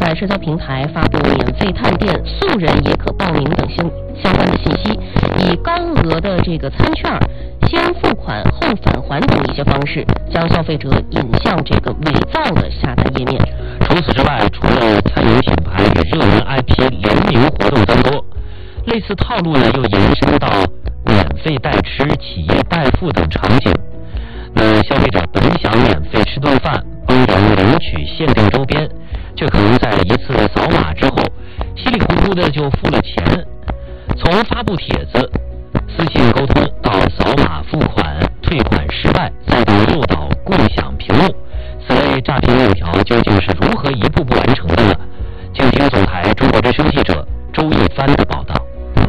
在社交平台发布免费探店、素人也可报名等相关的信息，以高额的这个餐券、先付款后返还等一些方式，将消费者引向这个伪造的下单页面。 除此之外，除了餐饮品牌与热门 IP 联名活动增多，类似套路呢又延伸到免费代吃、企业代付等场景。那消费者本想免费吃顿饭，帮人领取限定周边，却可能在一次扫码之后，稀里糊涂的就付了钱。从发布帖子、私信沟通到扫码付款、退款失败，再到诱导共享屏幕，此类诈骗链条究竟是如何一步步完成的呢？请听总台中国之声记者周一帆的报道。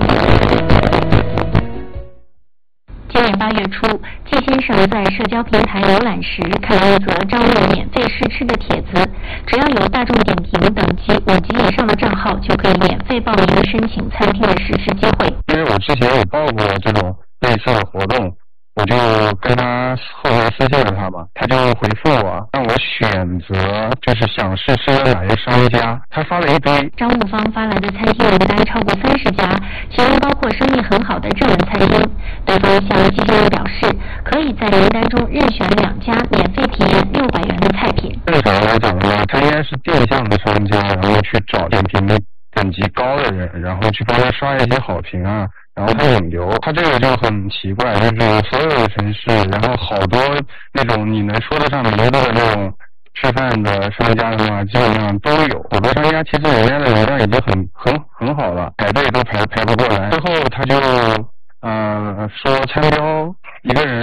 今年8月初，季先生在社交平台浏览时看到一则招募免费试吃的帖子，只要有大众点评等级5级以上的账号，就可以免费报名申请餐厅的试吃机会。 因为我之前有报过这种类似的活动，我就跟他后来私信了他嘛，他就回复我，让我选择就是想试吃的哪些商家，他发了一堆。 招募方发来的餐厅名单超过30家，其中包括生意很好的热门餐厅。对方向季先生表示，可以在名单中任选2家免费体验600元的菜品。 正常来讲的话，他应该是定向的商家，然后去找点评的等级高的人，然后去帮他刷一些好评啊，然后他引流。他这个就很奇怪，就是所有的城市，然后好多那种你能说得上名字的那种吃饭的商家的话，基本上都有。好多商家其实人家的流量已经很好了，排队都排不过来。最后他就说餐标一个人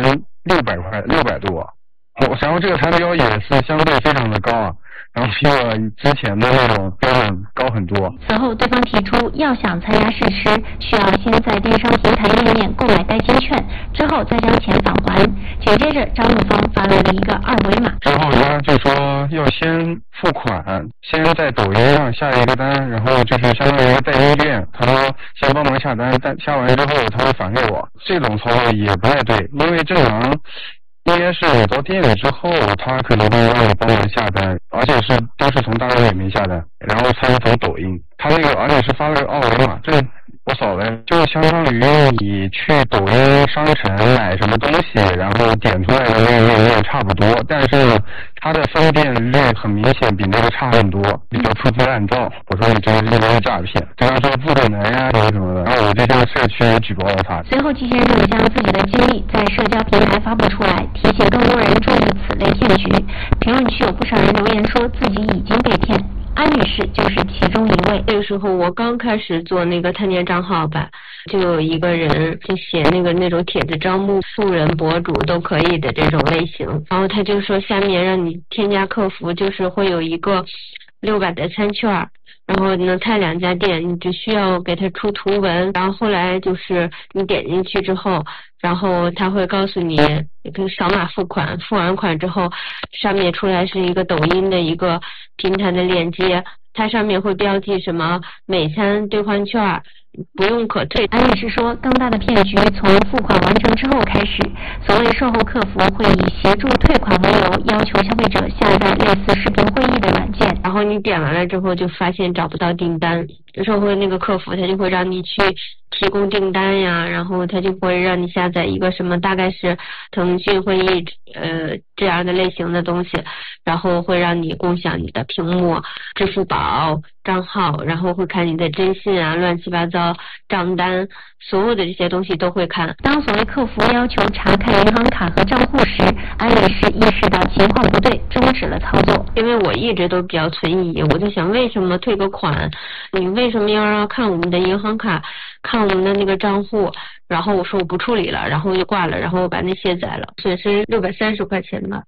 600多，然后这个餐标也是相对非常的高啊，然后比我之前的那种标准高很多。 此后对方提出，要想参加试吃，需要先在电商平台页面购买代金券，之后再将钱返还。紧接着招募方发来了一个2维码， 之后他就说要先付款，先在抖音上下一个单，然后就是相当于一个代金券，他说先帮忙下单，下完之后他会返给我。这种操作也不太对，因为正常应该是我到店里之后，他可能会让我帮忙下单，而且都是从大众点评下单，然后才是从抖音。他那个而且是发了个2维码，这我扫了，就相当于你去抖音商城买什么东西，然后点出来的那个页面差不多，但是呢，它的分辨率很明显比那个差很多，比较粗制滥造。我说你这是诈骗，跟他说不可能呀什么的，然后我就向社区也举报了他。 随后季先生将自己的经历在社交平台发布出来，提醒更多人注意此类骗局。评论区有不少人留言说自己已经被骗，安女士就是其中一位。 那个时候我刚开始做那个探店账号吧，就有一个人就写那种帖子招募素人博主都可以的这种类型，然后他就说下面让你添加客服，就是会有一个600的餐券，然后呢他2家店你只需要给他出图文，然后后来就是你点进去之后，然后他会告诉你可以扫码付款，付完款之后上面出来是一个抖音的一个平台的链接，它上面会标记什么每餐兑换券不用可退。 安女士说，更大的骗局从付款完成之后开始，所谓售后客服会以协助退款为由，要求消费者下载类似视频会议的软件， 然后你点完了之后就发现找不到订单，售后那个客服他就会让你去提供订单呀，然后他就会让你下载一个什么大概是腾讯会议这样的类型的东西，然后会让你共享你的屏幕、支付宝账号，然后会看你的征信啊、乱七八糟账单，所有的这些东西都会看。 当所谓客服要求查看银行卡和账户时，安女士意识到情况不对，终止了操作。 因为我一直都比较存疑，我在想为什么退个款，你为什么要让看我们的银行卡，看我们的那个账户，然后我说我不处理了，然后就挂了，然后我把那卸载了，损失630块钱吧。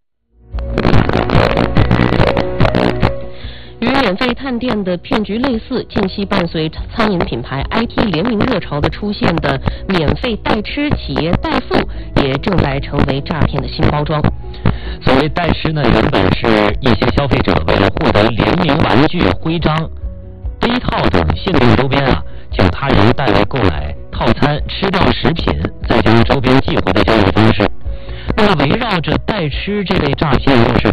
与免费探店的骗局类似，近期伴随餐饮品牌 IT 联名热潮的出现的免费代吃、企业代付，也正在成为诈骗的新包装。 所谓代吃呢，原本是一些消费者为了获得联名玩具、徽章、杯套等限定周边请他人代为购买套餐，吃掉食品，再将周边寄回的交易方式。那么围绕着代吃这类诈骗，又是